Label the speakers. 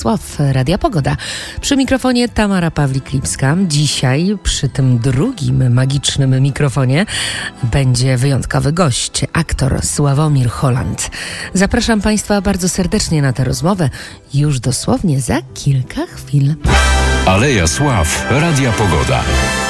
Speaker 1: Sław, Radia Pogoda. Przy mikrofonie Tamara Pawlik-Lipska. Dzisiaj przy tym drugim magicznym mikrofonie będzie wyjątkowy gość, aktor Sławomir Holland. Zapraszam Państwa bardzo serdecznie na tę rozmowę już dosłownie za kilka chwil.
Speaker 2: Aleja Sław, Radia Pogoda.